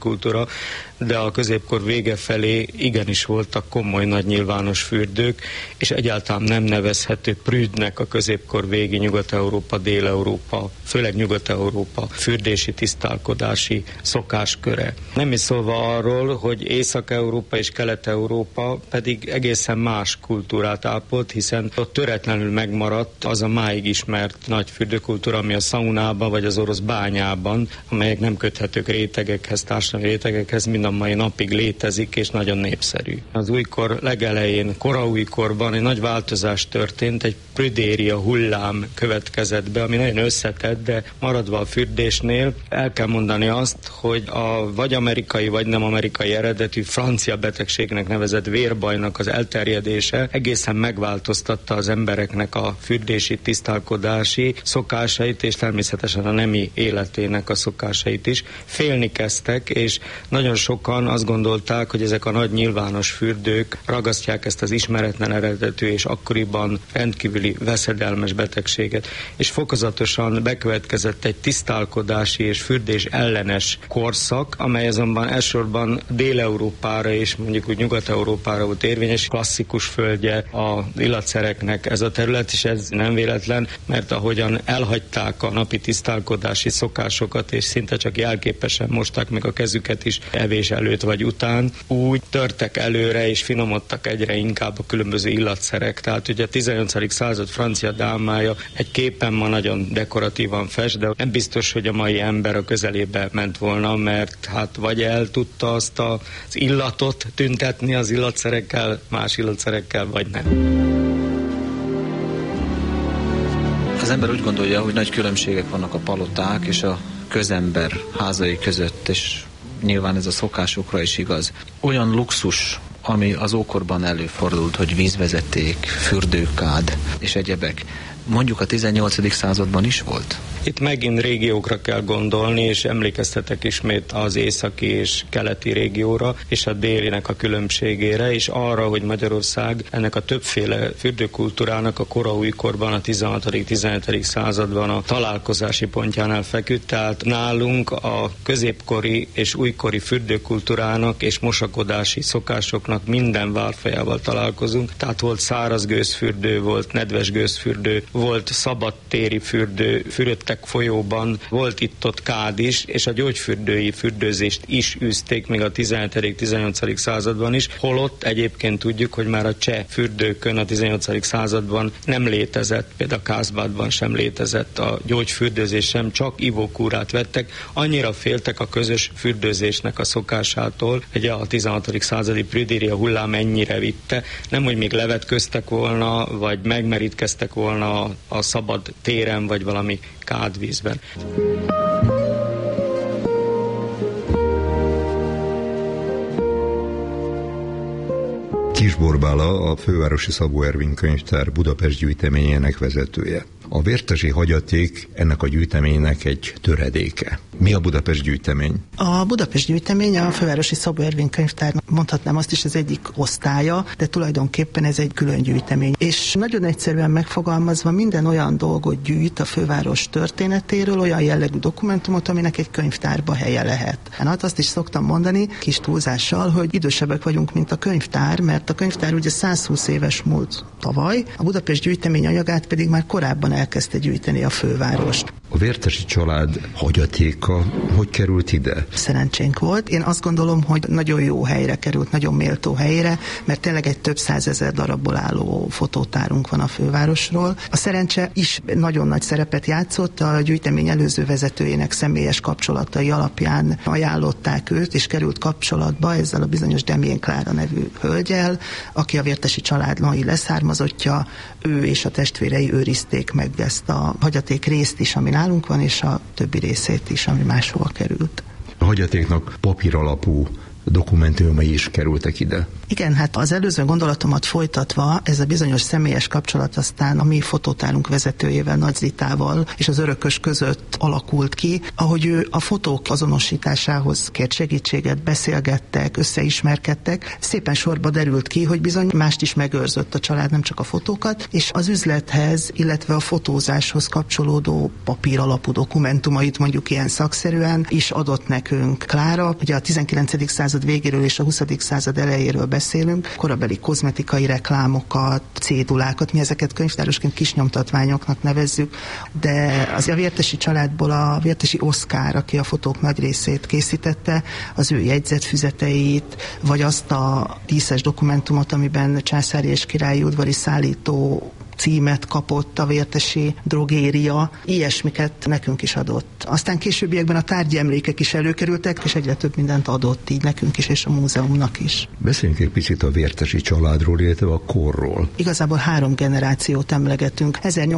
kultúra, de a középkor vége felé igenis voltak komoly nagy nyilvános fürdők, és egyáltalán nem nevezhető prűdnek a középkor végi Nyugat-Európa, Dél-Európa, főleg Nyugat-Európa fürdési, tisztálkodási szokásköre. Nem is szólva arról, hogy Észak-Európa és Kelet-Európa pedig egészen más kultúrát ápolt, hiszen ott töretlenül megmaradt az a máig ismert nagy fürdőkultúra, ami a szaunában vagy az orosz bányában, amelyek nem köthetők rétegekhez, társadalmi rétegekhez, mind a mai napig létezik, és nagyon népszerű. Az újkor legelején, koraújkorban egy nagy változás történt, egy prüdéria hullám következett be, ami nagyon összetett, de maradva a fürdésnél el kell mondani azt, hogy a vagy amerikai, vagy nem amerikai eredetű francia betegségnek nevezett vérbajnak az elterjedése egészen megváltoztatta az embereknek a fürdési, tisztálkodási szokásait, és természetesen a nemi életének a szokásait is. Félni kezdtek, és nagyon sokan azt gondolták, hogy ezek a nagy nyilvános fürdők ragasztják ezt az ismeretlen eredetű és akkoriban rendkívüli veszedelmes betegséget. És fokozatosan bekövetkezett egy tisztálkodási és fürdés ellenes korszak, amely azonban elsősorban Dél-Európára és mondjuk úgy Nyugat-Európára volt érvényes, klasszikus földje a illatszereknek ez a terület, és ez nem véletlen, mert ahogyan elhagyták a napi tisztálkodási szokásokat, és szinte csak jelképesen mosták meg a kezüket is evés előtt vagy után, úgy törtek előre és finomodtak egyre inkább a különböző illatszerek. Tehát ugye a 18. század francia dámája egy képen ma nagyon dekoratívan fest, de nem biztos, hogy a mai ember a közelébe ment volna, mert hát vagy el tudta azt az illatot tüntetni az illatszerekkel, más illatszerekkel, vagy nem. Az ember úgy gondolja, hogy nagy különbségek vannak a paloták és a közember házai között, és nyilván ez a szokásokra is igaz. Olyan luxus, ami az ókorban előfordult, hogy vízvezeték, fürdőkád és egyebek, mondjuk a 18. században is volt? Itt megint régiókra kell gondolni, és emlékeztetek ismét az északi és keleti régióra, és a délinek a különbségére, és arra, hogy Magyarország ennek a többféle fürdőkultúrának a koraújkorban, a 16.-17. században a találkozási pontjánál feküdt, tehát nálunk a középkori és újkori fürdőkultúrának és mosakodási szokásoknak minden válfajával találkozunk, tehát volt száraz gőzfürdő, volt nedves gőzfürdő, volt szabadtéri fürdő, fürödtek folyóban, volt itt-ott kád is, és a gyógyfürdői fürdőzést is űzték még a 17.-18. században is, holott egyébként tudjuk, hogy már a cseh fürdőkön a 18. században nem létezett, például Kázbádban sem létezett a gyógyfürdőzés sem, csak ivókúrát vettek, annyira féltek a közös fürdőzésnek a szokásától, hogy a 16. századi prüdéria hullám ennyire vitte, nem, hogy még levetköztek volna, vagy megmerítkeztek volna a szabad téren, vagy valami kádvízben. Kiss Borbála, a Fővárosi Szabó Ervin könyvtár Budapest gyűjteményének vezetője. A vértesi hagyaték ennek a gyűjteménynek egy töredéke. Mi a Budapest gyűjtemény? A Budapest gyűjtemény a Fővárosi Szabó Ervin könyvtár, mondhatnám azt is, az egyik osztálya, de tulajdonképpen ez egy külön gyűjtemény. És nagyon egyszerűen megfogalmazva minden olyan dolgot gyűjt a főváros történetéről, olyan jellegű dokumentumot, aminek egy könyvtárba helye lehet. Hát azt is szoktam mondani, kis túlzással, hogy idősebbek vagyunk, mint a könyvtár, mert a könyvtár ugye 120 éves múlt tavaly, a Budapest gyűjtemény anyagát pedig már korábban elkezdte gyűjteni a főváros. A vértesi család hagyatéka hogy került ide? Szerencsénk volt. Én azt gondolom, hogy nagyon jó helyre került, nagyon méltó helyre, mert tényleg egy több százezer darabból álló fotótárunk van a fővárosról. A szerencse is nagyon nagy szerepet játszott, a gyűjtemény előző vezetőjének személyes kapcsolatai alapján ajánlották őt, és került kapcsolatba ezzel a bizonyos Demjén Klára nevű hölgyel, aki a vértesi család mai leszármazottja, ő és a testvérei őrizték meg ezt a hagyaték részt is, ami nálunk van, és a többi részét is, ami máshova került. A hagyatéknak papír alapú dokumentumai is kerültek ide. Igen, hát az előző gondolatomat folytatva, ez a bizonyos személyes kapcsolat aztán a mi fotótárunk vezetőjével, Nagy Zitával és az örökös között alakult ki, ahogy ő a fotók azonosításához kért segítséget, beszélgettek, összeismerkedtek, szépen sorba derült ki, hogy bizony mást is megőrzött a család, nem csak a fotókat, és az üzlethez, illetve a fotózáshoz kapcsolódó papíralapú dokumentumait, mondjuk ilyen szakszerűen is adott nekünk. Klára, ugye a 19. század végéről és a 20. század elejéről beszélünk, korabeli kozmetikai reklámokat, cédulákat, mi ezeket könyvtárosként kisnyomtatványoknak nevezzük, de az a Vértesi családból a Vértesi Oszkár, aki a fotók nagy részét készítette, az ő jegyzetfüzeteit, vagy azt a díszes dokumentumot, amiben császári és királyi udvari szállító címet kapott a vértesi drogéria, ilyesmiket nekünk is adott. Aztán későbbiekben a tárgyi emlékek is előkerültek, és egyre több mindent adott így nekünk is, és a múzeumnak is. Beszéljünk egy picit a vértesi családról, illetve a korról. Igazából 3 generációt emlegetünk.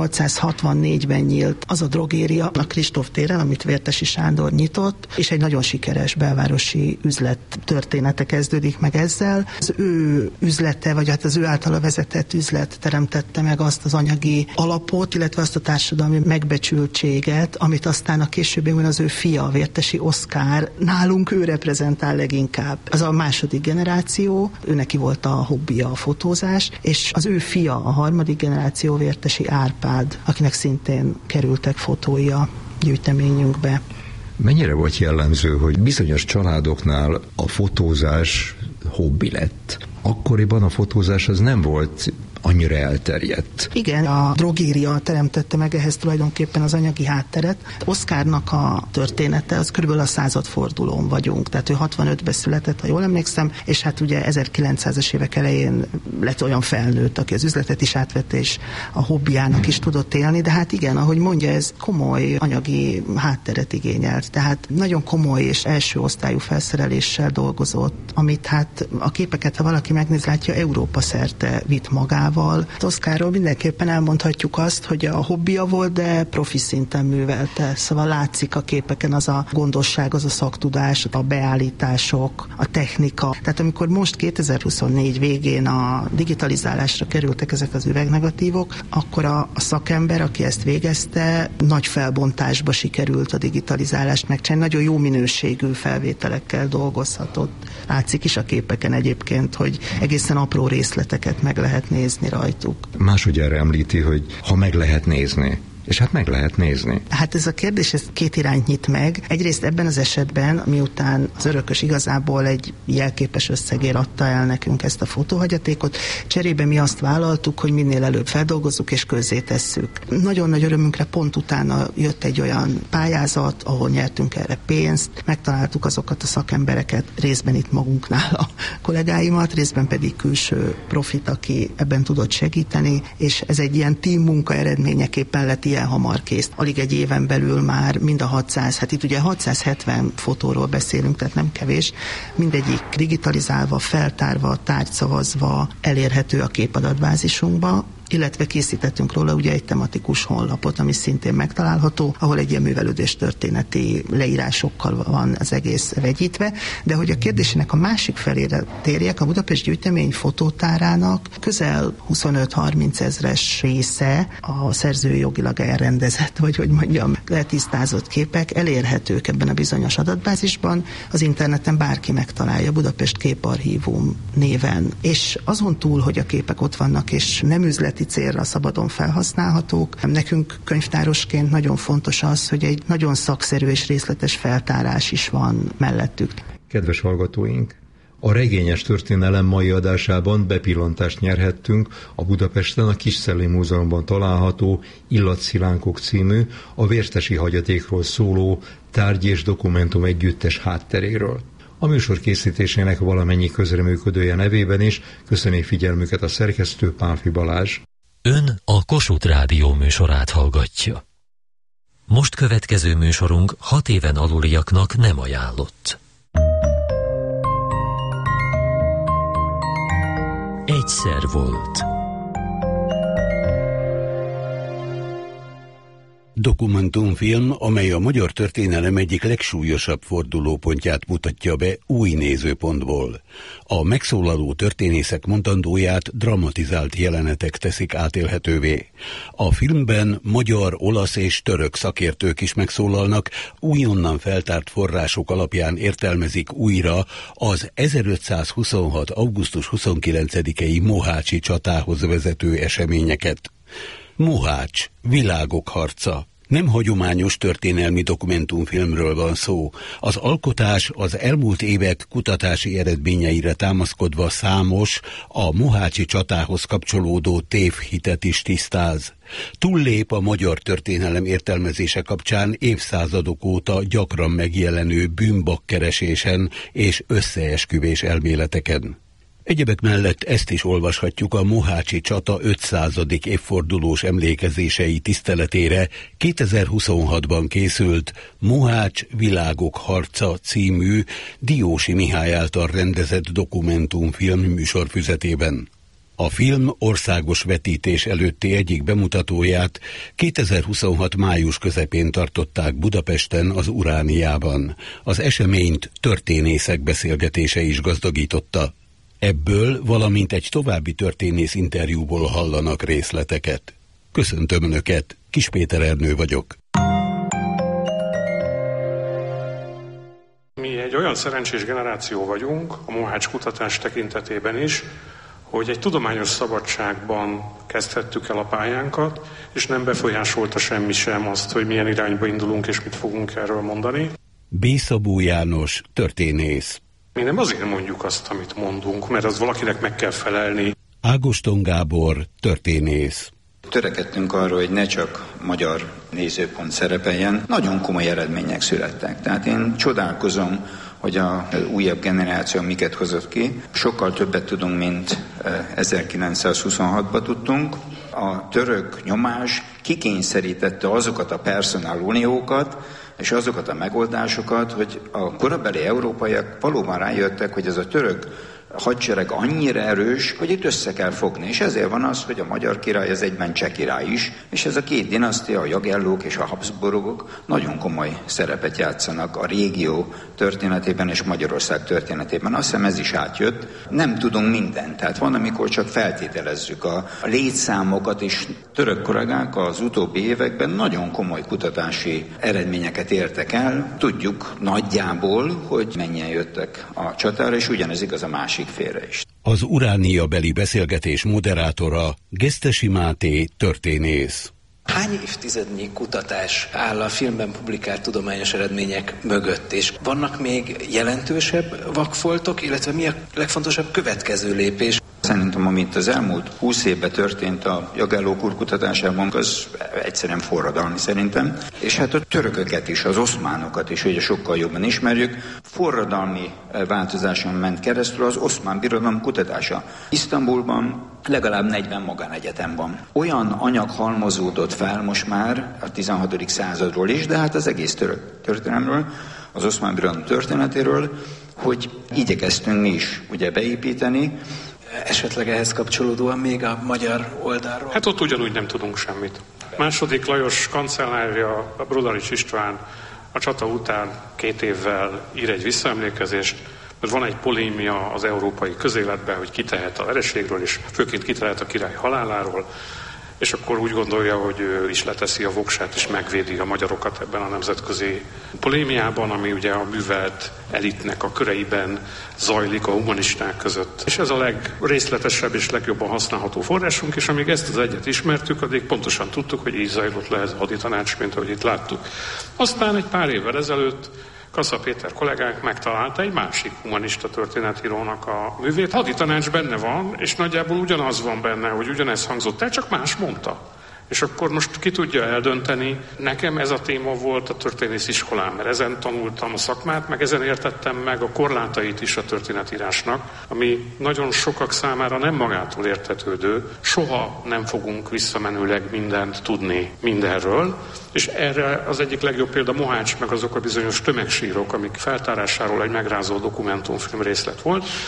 1864-ben nyílt az a drogéria a Kristóf téren, amit Vértesi Sándor nyitott, és egy nagyon sikeres belvárosi üzlet története kezdődik meg ezzel. Az ő üzlete, vagy hát az ő általa vezetett üzlet teremtette meg azt az anyagi alapot, illetve azt a társadalmi megbecsültséget, amit aztán a későbbiekben az ő fia, a Vértesi Oszkár, nálunk ő reprezentál leginkább. Az a második generáció, ő neki volt a hobbija a fotózás, és az ő fia, a harmadik generáció, Vértesi Árpád, akinek szintén kerültek fotói a gyűjteményünkbe. Mennyire volt jellemző, hogy bizonyos családoknál a fotózás hobbi lett? Akkoriban a fotózás az nem volt annyira elterjedt. Igen, a drogéria teremtette meg ehhez tulajdonképpen az anyagi hátteret. Oszkárnak a története, az körülbelül a századfordulón vagyunk, tehát ő 65-ben született, ha jól emlékszem, és hát ugye 1900-es évek elején lett olyan felnőtt, aki az üzletet is átvette, és a hobbiának is tudott élni, de hát igen, ahogy mondja, ez komoly anyagi hátteret igényelt, tehát nagyon komoly és első osztályú felszereléssel dolgozott, amit hát a képeket, ha valaki megnéz, látja, Európa szerte vitt magával. Oszkárról mindenképpen elmondhatjuk azt, hogy a hobbija volt, de profi szinten művelte. Szóval látszik a képeken az a gondosság, az a szaktudás, a beállítások, a technika. Tehát amikor most 2024 végén a digitalizálásra kerültek ezek az üvegnegatívok, akkor a szakember, aki ezt végezte, nagy felbontásba sikerült a digitalizálást megcsinálni. Nagyon jó minőségű felvételekkel dolgozhatott. Látszik is a képeken egyébként, hogy egészen apró részleteket meg lehet nézni rajtuk. Másodjára említi, hogy ha meg lehet nézni. És hát meg lehet nézni. Hát ez a kérdés, ez 2 irányt nyit meg. Egyrészt ebben az esetben, miután az örökös igazából egy jelképes összegért adta el nekünk ezt a fotóhagyatékot, cserébe mi azt vállaltuk, hogy minél előbb feldolgozzuk és közzétesszük. Nagyon nagy örömünkre pont utána jött egy olyan pályázat, ahol nyertünk erre pénzt, megtaláltuk azokat a szakembereket, részben itt magunknál a kollégáimat, részben pedig külső profit, aki ebben tudott segíteni, és ez egy ilyen team munka eredményeképpen lett ilyen hamar kész. Alig egy éven belül már mind a 600, hát itt ugye 670 fotóról beszélünk, tehát nem kevés, mindegyik digitalizálva, feltárva, tárgyszavazva elérhető a képadatbázisunkba, illetve készítettünk róla ugye egy tematikus honlapot, ami szintén megtalálható, ahol egy ilyen művelődés történeti leírásokkal van az egész vegyítve, de hogy a kérdésének a másik felére térjek, a Budapest Gyűjtemény fotótárának közel 25-30 ezres része a szerzői jogilag elrendezett, vagy hogy mondjam, letisztázott képek elérhetők ebben a bizonyos adatbázisban, az interneten bárki megtalálja, Budapest Képarchívum néven. És azon túl, hogy a képek ott vannak, és nem üzleti célra szabadon felhasználhatók. Nekünk könyvtárosként nagyon fontos az, hogy egy nagyon szakszerű és részletes feltárás is van mellettük. Kedves hallgatóink! A regényes történelem mai adásában bepillantást nyerhettünk a Budapesten a Kisszelli Múzeumban található Illatszilánkok című, a vértesi hagyatékról szóló tárgy és dokumentum együttes hátteréről. A műsor készítésének valamennyi közreműködője nevében is köszöni figyelmüket a szerkesztő, Pálfi Balázs. Ön a Kossuth Rádió műsorát hallgatja. Most következő műsorunk 6 éven aluliaknak nem ajánlott. Egyszer volt. Dokumentumfilm, amely a magyar történelem egyik legsúlyosabb fordulópontját mutatja be új nézőpontból. A megszólaló történészek mondandóját dramatizált jelenetek teszik átélhetővé. A filmben magyar, olasz és török szakértők is megszólalnak, újonnan feltárt források alapján értelmezik újra az 1526. augusztus 29-i mohácsi csatához vezető eseményeket. Mohács, világok harca. Nem hagyományos történelmi dokumentumfilmről van szó. Az alkotás az elmúlt évek kutatási eredményeire támaszkodva számos, a mohácsi csatához kapcsolódó tévhitet is tisztáz. Túllép a magyar történelem értelmezése kapcsán évszázadok óta gyakran megjelenő bűnbakkeresésen és összeesküvés elméleteken. Egyebek mellett ezt is olvashatjuk a mohácsi csata 500. évfordulós emlékezései tiszteletére 2026-ban készült Mohács világok harca című Diósi Mihály által rendezett dokumentumfilm műsorfüzetében. A film országos vetítés előtti egyik bemutatóját 2026. május közepén tartották Budapesten az Urániában. Az eseményt történészek beszélgetése is gazdagította. Ebből, valamint egy további történész interjúból hallanak részleteket. Köszöntöm Önöket, Kis Péter Ernő vagyok. Mi egy olyan szerencsés generáció vagyunk, a mohács kutatás tekintetében is, hogy egy tudományos szabadságban kezdhettük el a pályánkat, és nem befolyásolta semmi sem azt, hogy milyen irányba indulunk és mit fogunk erről mondani. B. Szabó János, történész. Mi nem azért mondjuk azt, amit mondunk, mert az valakinek meg kell felelni. Ágoston Gábor, történész. Törekedtünk arra, hogy ne csak magyar nézőpont szerepeljen, nagyon komoly eredmények születtek. Tehát én csodálkozom, hogy a újabb generáció miket hozott ki. Sokkal többet tudunk, mint 1926-ban tudtunk. A török nyomás kikényszerítette azokat a personáluniókat, és azokat a megoldásokat, hogy a korabeli európaiak valóban rájöttek, hogy ez a török hadsereg annyira erős, hogy itt össze kell fogni. És ezért van az, hogy a magyar király az egyben cseh király is, és ez a két dinasztia, a Jagellók és a Habsburgok nagyon komoly szerepet játszanak a régió történetében és Magyarország történetében. Azt hiszem ez is átjött. Nem tudunk mindent, tehát van, amikor csak feltételezzük a létszámokat, és török kollégák az utóbbi években nagyon komoly kutatási eredményeket értek el. Tudjuk nagyjából, hogy mennyien jöttek a csatára, és ugyanez igaz a másik félre is. Az Uránia-beli beszélgetés moderátora Gesztesi Máté, történész. Hány évtizednyi kutatás áll a filmben publikált tudományos eredmények mögött, és vannak még jelentősebb vakfoltok, illetve mi a legfontosabb következő lépés? Szerintem, amit az elmúlt 20 évben történt a Jagellók úr kutatásában, az egyszerűen forradalmi szerintem. És hát a törököket is, az oszmánokat is ugye sokkal jobban ismerjük. Forradalmi változáson ment keresztül az Oszmán Birodalom kutatása. Isztambulban legalább 40 magánegyetem van. Olyan anyag halmozódott fel most már a 16. századról is, de hát az egész török történelemről, az Oszmán Birodalom történetéről, hogy igyekeztünk mi is ugye beépíteni. Esetleg ehhez kapcsolódóan még a magyar oldalról? Hát ott ugyanúgy nem tudunk semmit. Második Lajos kancellárja, a Brodarics István a csata után 2 évvel ír egy visszaemlékezést, mert van egy polémia az európai közéletben, hogy ki tehet a vereségről, és főként ki tehet a király haláláról, és akkor úgy gondolja, hogy ő is leteszi a voksát, és megvédi a magyarokat ebben a nemzetközi polémiában, ami ugye a művelt elitnek a köreiben zajlik a humanisták között. És ez a legrészletesebb és legjobban használható forrásunk, és amíg ezt az egyet ismertük, addig pontosan tudtuk, hogy így zajlott le ez a haditanács, mint ahogy itt láttuk. Aztán egy pár évvel ezelőtt Kassa Péter kollégánk megtalálta egy másik humanista történetírónak a művét. Haditanács benne van, és nagyjából ugyanaz van benne, hogy ugyanez hangzott el, csak más mondta. És akkor most ki tudja eldönteni, nekem ez a téma volt a történész iskolám, mert ezen tanultam a szakmát, meg ezen értettem meg a korlátait is a történetírásnak, ami nagyon sokak számára nem magától értetődő, soha nem fogunk visszamenőleg mindent tudni mindenről, és erre az egyik legjobb példa Mohács, meg azok a bizonyos tömegsírok, amik feltárásáról egy megrázó dokumentumfilm részlet volt.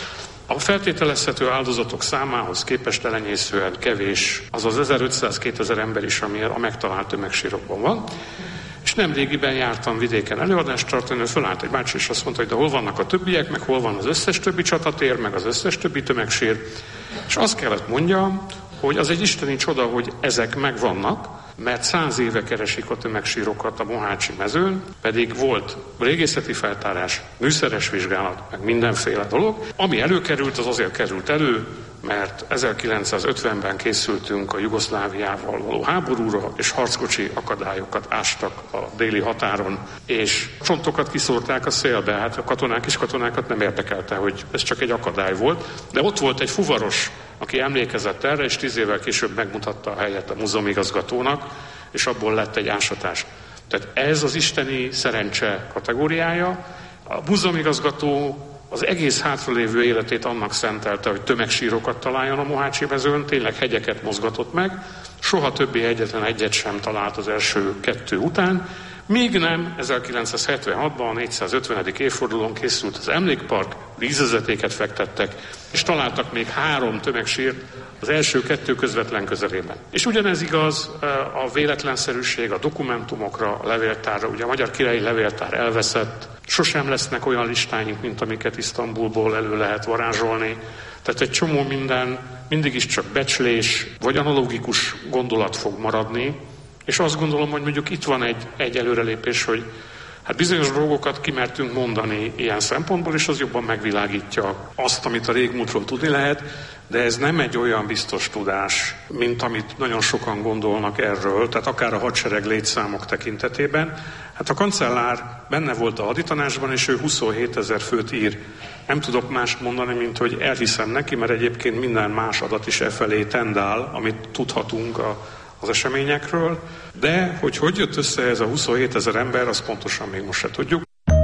A feltételezhető áldozatok számához képest elenyészően kevés az az 1500-2000 ember is, ami a megtalált tömegsírokban van. És nemrégiben jártam vidéken előadást tartani, fölállt egy bácsi, és azt mondta, hogy de hol vannak a többiek, meg hol van az összes többi csatatér, meg az összes többi tömegsír. És azt kellett mondjam, hogy az egy isteni csoda, hogy ezek megvannak, mert 100 éve keresik a tömegsírokat a Mohácsi mezőn, pedig volt régészeti feltárás, műszeres vizsgálat, meg mindenféle dolog. Ami előkerült, az azért került elő, mert 1950-ben készültünk a Jugoszláviával való háborúra, és harckocsi akadályokat ástak a déli határon, és csontokat kiszórták a szélbe. Hát a katonákat nem érdekelte, hogy ez csak egy akadály volt, de ott volt egy fuvaros, aki emlékezett erre, és 10 évvel később megmutatta a helyet a múzeumigazgatónak, és abból lett egy ásatás. Tehát ez az isteni szerencse kategóriája. A múzeumigazgató az egész hátralévő életét annak szentelte, hogy tömegsírokat találjon a Mohácsi mezőn, tényleg hegyeket mozgatott meg, soha többé egyetlen egyet sem talált az első 2 után, míg nem 1976-ban a 450. évfordulón készült az emlékpark, vízvezetéket fektettek, és találtak még 3 tömegsírt az első 2 közvetlen közelében. És ugyanez igaz a véletlenszerűség, a dokumentumokra, a levéltárra. Ugye a Magyar Királyi Levéltár elveszett, sosem lesznek olyan listáink, mint amiket Isztambulból elő lehet varázsolni. Tehát egy csomó minden mindig is csak becslés, vagy analógikus gondolat fog maradni, és azt gondolom, hogy mondjuk itt van egy előrelépés, hogy hát bizonyos dolgokat kimertünk mondani ilyen szempontból, és az jobban megvilágítja azt, amit a régmúltról tudni lehet, de ez nem egy olyan biztos tudás, mint amit nagyon sokan gondolnak erről, tehát akár a hadsereg létszámok tekintetében. Hát a kancellár benne volt a haditanácsban, és ő 27 000 főt ír. Nem tudok mást mondani, mint hogy elhiszem neki, mert egyébként minden más adat is felé tendál, amit tudhatunk az eseményekről, de hogy jött össze ez a 27 000 ember, azt pontosan még most se tudjuk.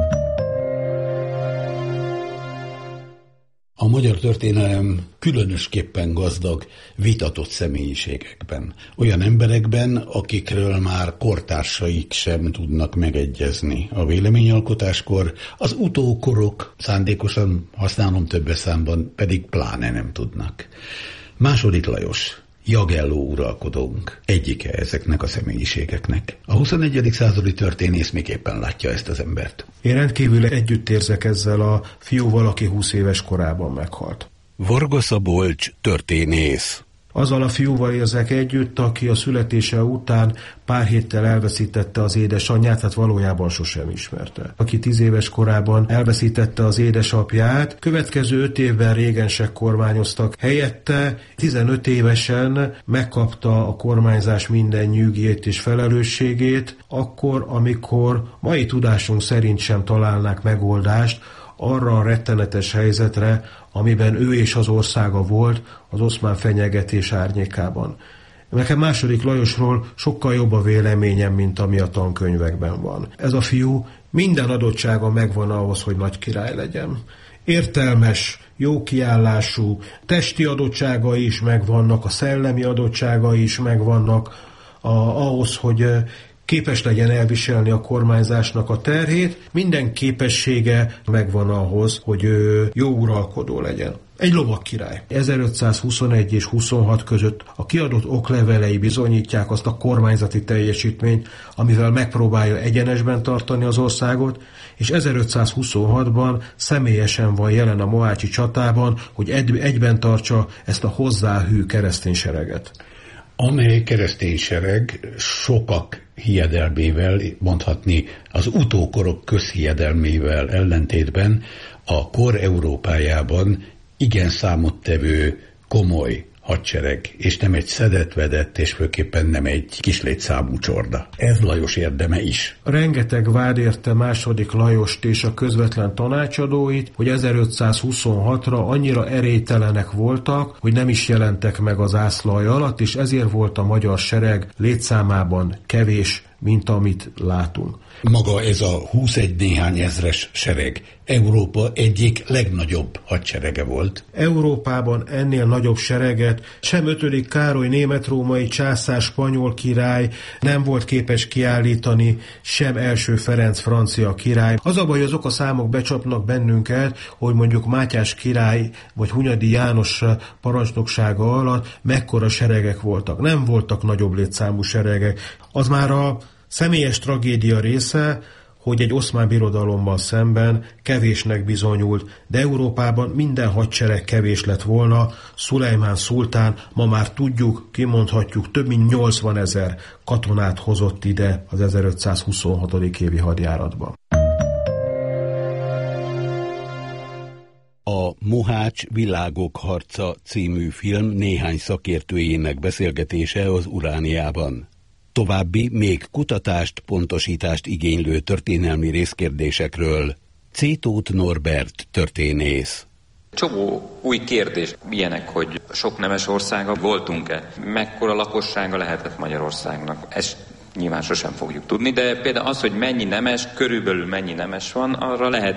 A magyar történelem különösképpen gazdag, vitatott személyiségekben. Olyan emberekben, akikről már kortársaik sem tudnak megegyezni. A véleményalkotáskor az utókorok, szándékosan használom többes számban, pedig pláne nem tudnak. II. Lajos, Jagelló uralkodónk, egyike ezeknek a személyiségeknek. A 21. századi történész miképpen látja ezt az embert? Én rendkívül együtt érzek ezzel a fiúval, aki 20 éves korában meghalt. Varga Szabolcs, történész. Azzal a fiúval érzek együtt, aki a születése után pár héttel elveszítette az édesanyját, hát valójában sosem ismerte. Aki 10 éves korában elveszítette az édesapját, következő 5 évben régensek kormányoztak. Helyette 15 évesen megkapta a kormányzás minden nyűgét és felelősségét, akkor, amikor mai tudásunk szerint sem találnák megoldást arra a rettenetes helyzetre, amiben ő és az országa volt az oszmán fenyegetés árnyékában. Nekem II. Lajosról sokkal jobb a véleményem, mint ami a tankönyvekben van. Ez a fiú minden adottsága megvan ahhoz, hogy nagy király legyen. Értelmes, jó kiállású, testi adottságai is megvannak, a szellemi adottságai is megvannak ahhoz, hogy képes legyen elviselni a kormányzásnak a terhét, minden képessége megvan ahhoz, hogy jó uralkodó legyen. Egy lovagkirály. 1521 és 26 között a kiadott oklevelei bizonyítják azt a kormányzati teljesítményt, amivel megpróbálja egyenesben tartani az országot, és 1526-ban személyesen van jelen a mohácsi csatában, hogy egyben tartsa ezt a hozzáhű keresztény sereget. Amely keresztény sereg sokak hiedelmével, mondhatni az utókorok közhiedelmével ellentétben a kor Európájában igen számottevő, komoly hadsereg, és nem egy szedett-vedett, és főképpen nem egy kis létszámú csorda. Ez Lajos érdeme is. Rengeteg vád érte II. Lajost és a közvetlen tanácsadóit, hogy 1526-ra annyira erélytelenek voltak, hogy nem is jelentek meg az zászlaj alatt, és ezért volt a magyar sereg létszámában kevés, mint amit látunk. Maga ez a 21 néhány ezres sereg Európa egyik legnagyobb hadserege volt. Európában ennél nagyobb sereget sem 5. Károly német-római császár spanyol király nem volt képes kiállítani, sem első Ferenc francia király. Az a baj, hogy azok a számok becsapnak bennünket, hogy mondjuk Mátyás király vagy Hunyadi János parancsnoksága alatt mekkora seregek voltak. Nem voltak nagyobb létszámú seregek. Az már a személyes tragédia része, hogy egy oszmán birodalommal szemben kevésnek bizonyult, de Európában minden hadsereg kevés lett volna. Szulejmán szultán, ma már tudjuk, kimondhatjuk, több mint 80 000 katonát hozott ide az 1526. évi hadjáratba. A Mohács Világok harca című film néhány szakértőjének beszélgetése az Urániában. További, még kutatást, pontosítást igénylő történelmi részkérdésekről C. Tóth Norbert történész. Csomó új kérdés, ilyenek, hogy sok nemes országa voltunk-e, mekkora lakossága lehetett Magyarországnak. Ezt nyilván sosem fogjuk tudni, de például az, hogy mennyi nemes, körülbelül mennyi nemes van, arra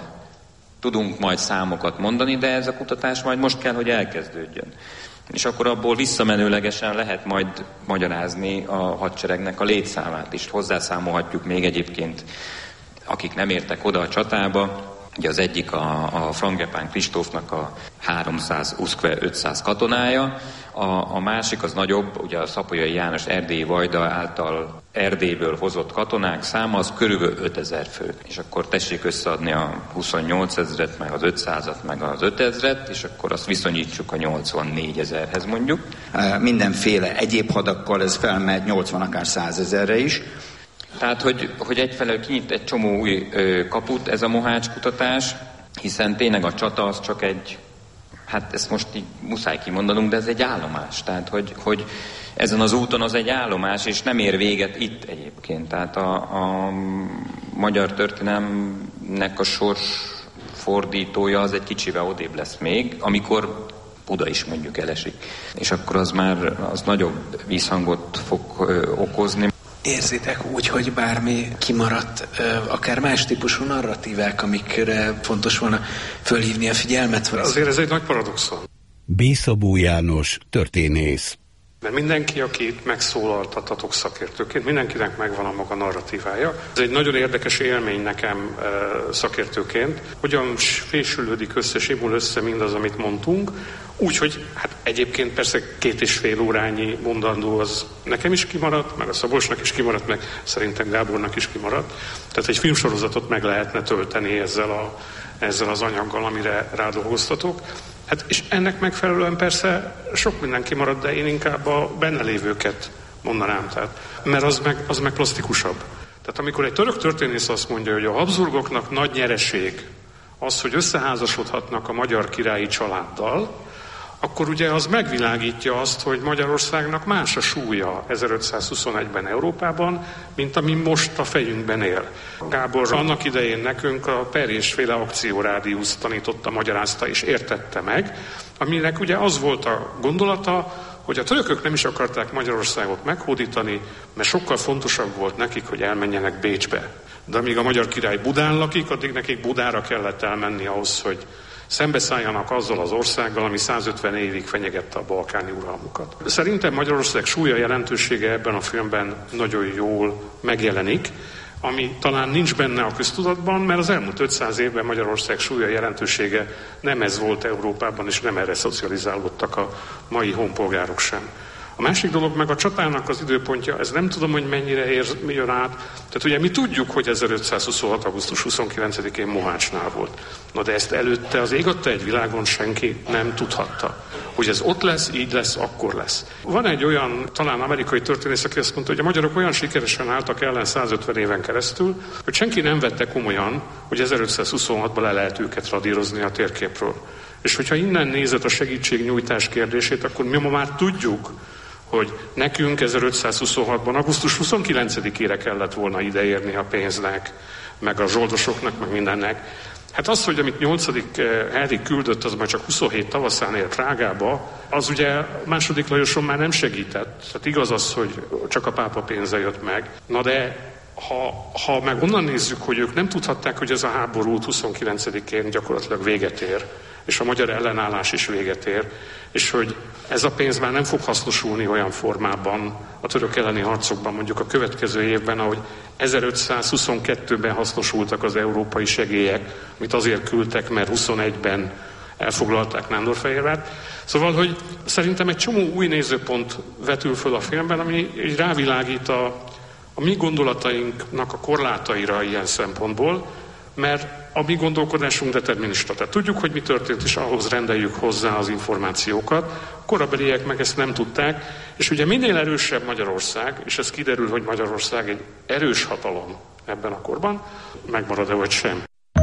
tudunk majd számokat mondani, de ez a kutatás majd most kell, hogy elkezdődjön. És akkor abból visszamenőlegesen lehet majd magyarázni a hadseregnek a létszámát is. Hozzászámolhatjuk még egyébként, akik nem értek oda a csatába. Ugye az egyik a Frangepán Kristófnak a 300 uszkve 500 katonája, a másik az nagyobb, ugye a Szapolyai János erdélyi vajda által Erdélyből hozott katonák száma, az körülbelül 5000 fő. És akkor tessék összeadni a 28 000-et, meg az 500-at, meg az 5000-et, és akkor azt viszonyítsuk a 84 000-hez mondjuk. Mindenféle egyéb hadakkal ez felmegy 80 akár 100 000-re is. Tehát, hogy egyfelől kinyit egy csomó új kaput ez a Mohács kutatás, hiszen tényleg a csata az csak egy, hát ezt most így muszáj kimondanunk, de ez egy állomás. Tehát, hogy ezen az úton az egy állomás, és nem ér véget itt egyébként. Tehát a magyar történelemnek a sors fordítója az egy kicsivel odébb lesz még, amikor Buda is mondjuk elesik. És akkor az nagyobb visszhangot fog okozni. Érzitek úgy, hogy bármi kimaradt, akár más típusú narratívák, amikre fontos volna fölhívni a figyelmet? Azért ez egy nagy paradoxon. B. Szabó János történész. Mert mindenki, aki megszólaltatatok szakértőként, mindenkinek megvan a maga narratívája. Ez egy nagyon érdekes élmény nekem szakértőként, hogyan fésülődik össze, simul össze mindaz, amit mondtunk, úgyhogy hát egyébként persze 2,5 órányi mondandó az nekem is kimaradt, meg a Szabolcsnak is kimaradt, meg szerintem Gábornak is kimaradt. Tehát egy filmsorozatot meg lehetne tölteni ezzel az anyaggal, amire rádolgoztatok. Hát és ennek megfelelően persze sok minden kimaradt, de én inkább a benne lévőket mondanám, tehát, mert az meg plastikusabb. Tehát amikor egy török történész azt mondja, hogy a Habsburgoknak nagy nyereség az, hogy összeházasodhatnak a magyar királyi családdal, akkor ugye az megvilágítja azt, hogy Magyarországnak más a súlya 1521-ben Európában, mint ami most a fejünkben él. Gábor annak idején nekünk a Perjés-féle akciórádiuszt tanította, magyarázta és értette meg, aminek ugye az volt a gondolata, hogy a törökök nem is akarták Magyarországot meghódítani, mert sokkal fontosabb volt nekik, hogy elmenjenek Bécsbe. De amíg a magyar király Budán lakik, addig nekik Budára kellett elmenni ahhoz, hogy szembeszálljanak azzal az országgal, ami 150 évig fenyegette a balkáni uralmukat. Szerintem Magyarország súlya, jelentősége ebben a filmben nagyon jól megjelenik, ami talán nincs benne a köztudatban, mert az elmúlt 500 évben Magyarország súlya, jelentősége nem ez volt Európában, és nem erre szocializálódtak a mai honpolgárok sem. A másik dolog meg a csatának az időpontja, ez nem tudom, hogy mennyire jön át. Tehát ugye mi tudjuk, hogy 1526. augusztus 29-én Mohácsnál volt. Na de ezt előtte az ég adta egy világon senki nem tudhatta. Hogy ez ott lesz, így lesz, akkor lesz. Van egy olyan, talán amerikai történész, aki azt mondta, hogy a magyarok olyan sikeresen álltak ellen 150 éven keresztül, hogy senki nem vette komolyan, hogy 1526-ban le lehet őket radírozni a térképről. És hogyha innen nézed a segítségnyújtás kérdését, akkor mi ma már tudjuk, hogy nekünk 1526-ban, augusztus 29-ére kellett volna ideérni a pénznek, meg a zsoldosoknak, meg mindennek. Hát az, hogy amit 8. Henrik küldött, az már csak 27 tavaszán élt Prágába, az ugye második Lajoson már nem segített. Tehát igaz az, hogy csak a pápa pénze jött meg. Na de ha meg onnan nézzük, hogy ők nem tudhatták, hogy ez a háború 29-én gyakorlatilag véget ér, és a magyar ellenállás is véget ér, és hogy ez a pénz már nem fog hasznosulni olyan formában a török elleni harcokban, mondjuk a következő évben, ahogy 1522-ben hasznosultak az európai segélyek, amit azért küldtek, mert 21-ben elfoglalták Nándorfehérvárt. Szóval, hogy szerintem egy csomó új nézőpont vetül föl a filmben, ami így rávilágít a mi gondolatainknak a korlátaira ilyen szempontból, mert a mi gondolkodásunk determinista. Tehát tudjuk, hogy mi történt, és ahhoz rendeljük hozzá az információkat. A korabeliek meg ezt nem tudták, és ugye minél erősebb Magyarország, és ez kiderül, hogy Magyarország egy erős hatalom ebben a korban, megmarad-e vagy sem.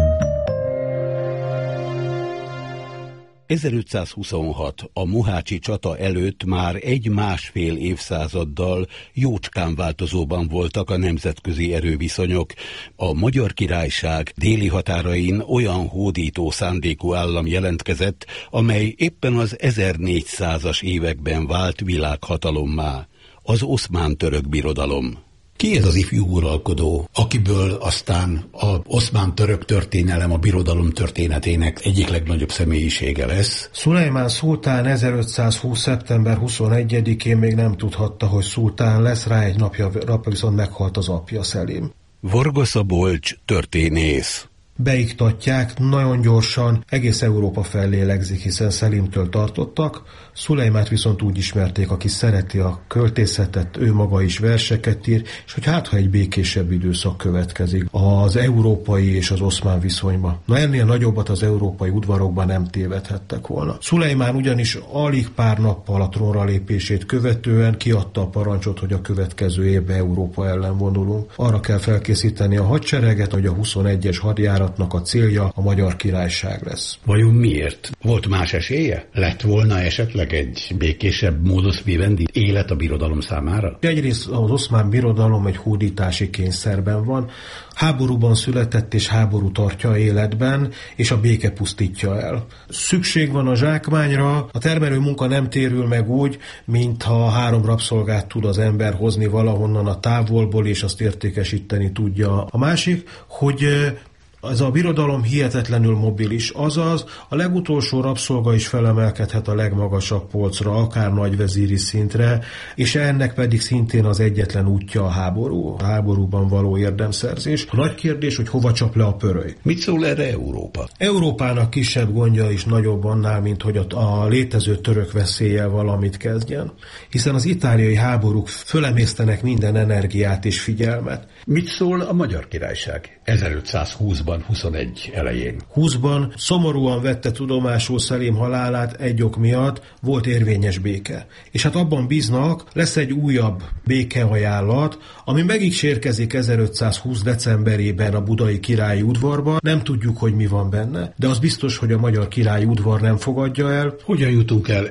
1526 a mohácsi csata előtt már 1,5 évszázaddal jócskán változóban voltak a nemzetközi erőviszonyok. A Magyar Királyság déli határain olyan hódító szándékú állam jelentkezett, amely éppen az 1400-as években vált világhatalommá, az Oszmán-török birodalom. Ki ez az ifjú uralkodó, akiből aztán az oszmán-török történelem a birodalom történetének egyik legnagyobb személyisége lesz? Szulejmán szultán 1520. szeptember 21-én még nem tudhatta, hogy szultán lesz, rá egy napja viszont meghalt az apja, Szelim. Varga Szabolcs történész. Beiktatják, nagyon gyorsan, egész Európa fellélegzik, hiszen Szelimtől tartottak. Szulejmát viszont úgy ismerték, aki szereti a költészetet, ő maga is verseket ír, és hogy ha egy békésebb időszak következik az európai és az oszmán viszonyba. Na ennél nagyobbat az európai udvarokban nem tévedhettek volna. Szulejmán ugyanis alig pár nappal a trónra lépését követően kiadta a parancsot, hogy a következő évben Európa ellen vonulunk. Arra kell felkészíteni a hadsereget, hogy a 21-es hadjáratnak a célja a Magyar Királyság lesz. Vajon miért? Volt más esélye? Lett volna esetleg egy békésebb modus vivendi élet a birodalom számára? Egyrészt az oszmán birodalom egy hódítási kényszerben van. Háborúban született és háború tartja életben, és a béke pusztítja el. Szükség van a zsákmányra, a termelő munka nem térül meg úgy, mintha 3 rabszolgát tud az ember hozni valahonnan a távolból, és azt értékesíteni tudja. A másik, hogy ez a birodalom hihetetlenül mobilis, azaz a legutolsó rabszolga is felemelkedhet a legmagasabb polcra, akár nagyvezíri szintre, és ennek pedig szintén az egyetlen útja a háború, a háborúban való érdemszerzés. A nagy kérdés, hogy hova csap le a pöröly. Mit szól erre Európa? Európának kisebb gondja is nagyobb annál, mint hogy a létező török veszéllyel valamit kezdjen. Hiszen az itáliai háborúk fölemésztenek minden energiát és figyelmet. Mit szól a Magyar Királyság 1520-ban, 21 elején? 20-ban szomorúan vette tudomásul Szelim halálát egy ok miatt, volt érvényes béke. És hát abban bíznak, lesz egy újabb békeajánlat, ami meg is érkezik 1520 decemberében a budai királyi udvarban. Nem tudjuk, hogy mi van benne, de az biztos, hogy a magyar királyi udvar nem fogadja el. Hogyan jutunk el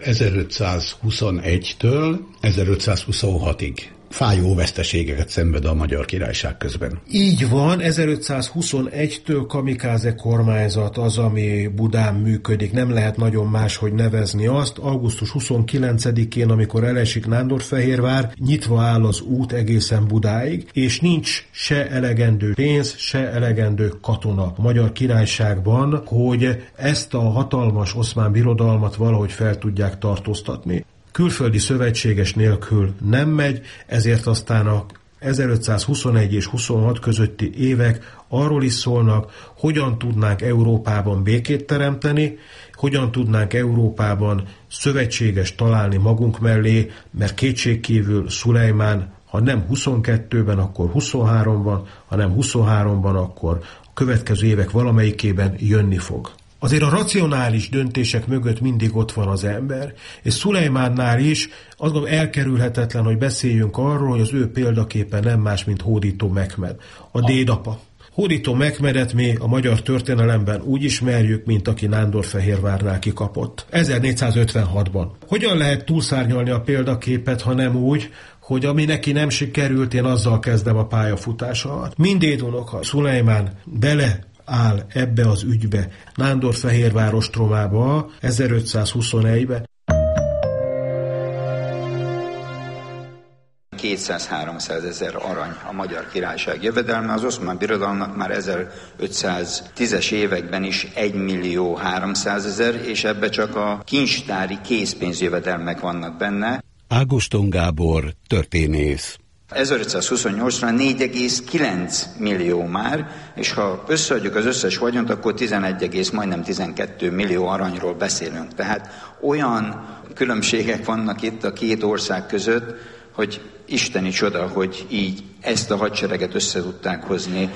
1521-től 1526-ig? Fájó veszteségeket szenved a Magyar Királyság közben. Így van, 1521-től kamikáze kormányzat az, ami Budán működik. Nem lehet nagyon máshogy nevezni azt. Augusztus 29-én, amikor elesik Nándorfehérvár, nyitva áll az út egészen Budáig, és nincs se elegendő pénz, se elegendő katona a Magyar Királyságban, hogy ezt a hatalmas oszmán birodalmat valahogy fel tudják tartóztatni. Külföldi szövetséges nélkül nem megy, ezért aztán a 1521 és 26 közötti évek arról is szólnak, hogyan tudnánk Európában békét teremteni, hogyan tudnánk Európában szövetséges találni magunk mellé, mert kétségkívül Szulejmán, ha nem 22-ben, akkor 23-ban, ha nem 23-ban, akkor a következő évek valamelyikében jönni fog. Azért a racionális döntések mögött mindig ott van az ember, és Szulejmánnál is azt gondolom elkerülhetetlen, hogy beszéljünk arról, hogy az ő példaképe nem más, mint Hódító Mehmed, a dédapa. Hódító Mehmedet mi a magyar történelemben úgy ismerjük, mint aki Nándorfehérvárnál kikapott. 1456-ban. Hogyan lehet túlszárnyalni a példaképet, ha nem úgy, hogy ami neki nem sikerült, én azzal kezdem a pályafutásomat. Mindéd unoka, Szulejmán áll ebbe az ügybe, Nándorfehérvár ostromába 1521-ben. 200-300 ezer arany a Magyar Királyság jövedelme, az Oszmán Birodalomnak már 1510-es években is 1.300.000, és ebbe csak a kincstári készpénzjövedelmek vannak benne. Ágoston Gábor, történész. 1528-ra 4,9 millió már, és ha összeadjuk az összes vagyont, akkor majdnem 12 millió aranyról beszélünk. Tehát olyan különbségek vannak itt a két ország között, hogy isteni csoda, hogy így ezt a hadsereget össze tudták hozni,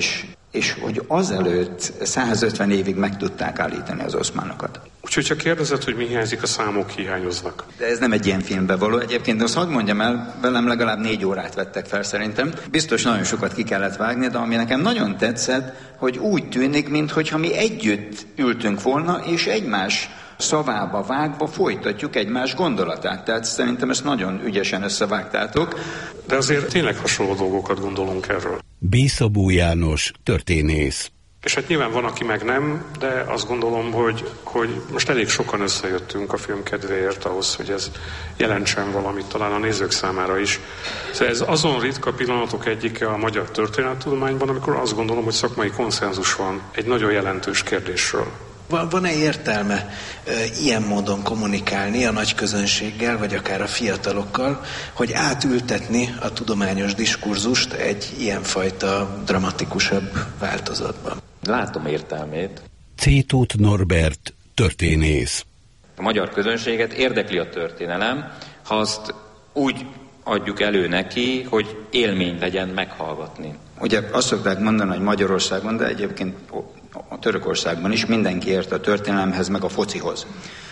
és hogy azelőtt 150 évig meg tudták állítani az oszmánokat. Úgyhogy csak kérdezed, hogy mi hiányzik, a számok hiányoznak. De ez nem egy ilyen filmbe való. Egyébként azt hadd mondjam el, velem legalább 4 órát vettek fel szerintem. Biztos nagyon sokat ki kellett vágni, de ami nekem nagyon tetszett, hogy úgy tűnik, mintha mi együtt ültünk volna, és egymás szavába vágva folytatjuk egymás gondolatát. Tehát szerintem ezt nagyon ügyesen összevágtátok. De azért tényleg hasonló dolgokat gondolunk erről. B. Szabó János, történész. És hát nyilván van, aki meg nem, de azt gondolom, hogy most elég sokan összejöttünk a film kedvéért ahhoz, hogy ez jelentsen valamit talán a nézők számára is. Szóval ez azon ritka pillanatok egyike a magyar történettudományban, amikor azt gondolom, hogy szakmai konszenzus van egy nagyon jelentős kérdésről. Van-e értelme ilyen módon kommunikálni a nagy közönséggel, vagy akár a fiatalokkal, hogy átültetni a tudományos diskurzust egy ilyenfajta dramatikusabb változatban? Látom értelmét. C. Tóth Norbert, történész. A magyar közönséget érdekli a történelem, ha azt úgy adjuk elő neki, hogy élmény legyen meghallgatni. Ugye azt szokták mondani, hogy Magyarországon, de egyébként a Törökországban is mindenki ért a történelemhez, meg a focihoz.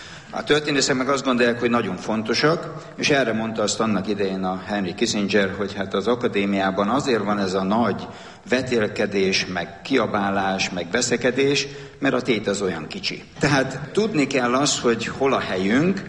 A történészek meg azt gondolják, hogy nagyon fontosak, és erre mondta azt annak idején a Henry Kissinger, hogy hát az akadémiában azért van ez a nagy vetélkedés, meg kiabálás, meg veszekedés, mert a tét az olyan kicsi. Tehát tudni kell azt, hogy hol a helyünk,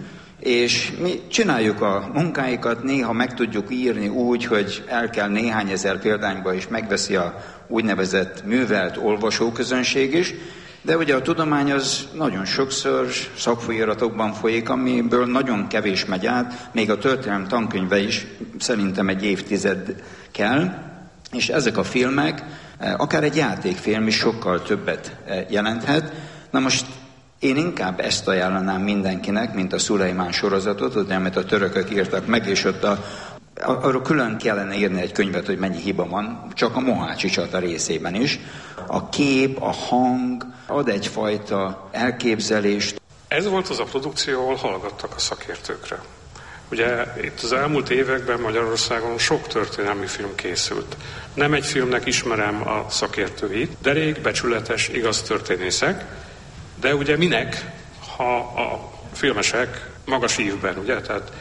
és mi csináljuk a munkáikat, néha meg tudjuk írni úgy, hogy el kell néhány ezer példányba, és megveszi a úgynevezett művelt olvasóközönség is, de ugye a tudomány az nagyon sokszor szakfolyamatokban folyik, amiből nagyon kevés megy át, még a történelem tankönyve is szerintem egy évtized kell, és ezek a filmek, akár egy játékfilm is sokkal többet jelenthet. Na most én inkább ezt ajánlanám mindenkinek, mint a Szulejmán sorozatot, ugye, amit a törökök írtak meg, és ott arról külön kellene írni egy könyvet, hogy mennyi hiba van, csak a Mohácsi csata részében is. A kép, a hang ad egyfajta elképzelést. Ez volt az a produkció, ahol hallgattak a szakértőkre. Ugye itt az elmúlt években Magyarországon sok történelmi film készült. Nem egy filmnek ismerem a szakértőit, de rég becsületes, igaz történészek, de ugye minek, ha a filmesek magas ívben, ugye? Tehát,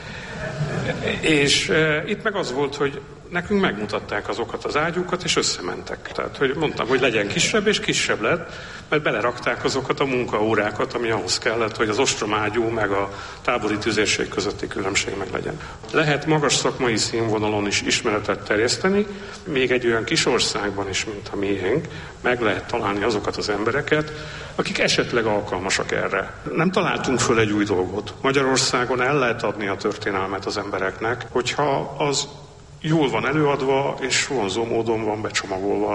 és itt meg az volt, hogy nekünk megmutatták azokat az ágyúkat, és összementek. Tehát, hogy mondtam, hogy legyen kisebb, és kisebb lett, mert belerakták azokat a munkaórákat, ami ahhoz kellett, hogy az ostromágyú meg a tábori tüzérség közötti különbség meg legyen. Lehet magas szakmai színvonalon is ismeretet terjeszteni, még egy olyan kis országban is, mint a miénk, meg lehet találni azokat az embereket, akik esetleg alkalmasak erre. Nem találtunk föl egy új dolgot. Magyarországon el lehet adni a történelmet az embereknek, hogyha az jól van előadva, és vonzó módon van becsomagolva.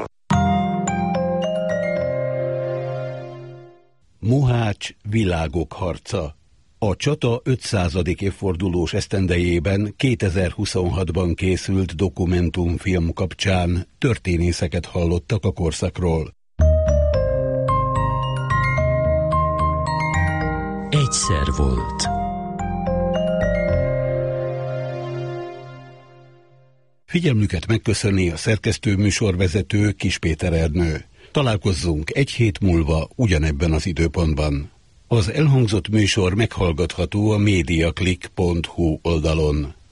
Mohács világok harca. A csata 500. évfordulós esztendejében 2026-ban készült dokumentumfilm kapcsán történészeket hallottak a korszakról. Egyszer volt. Figyelmüket megköszöni a szerkesztő műsorvezető Kis Péter Ernő. Találkozzunk egy hét múlva ugyanebben az időpontban. Az elhangzott műsor meghallgatható a mediaclick.hu oldalon.